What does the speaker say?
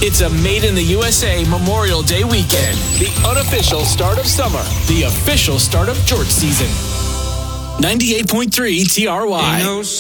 It's a Made in the USA Memorial Day weekend. The unofficial start of summer. The official start of Jort season. 98.3 TRY.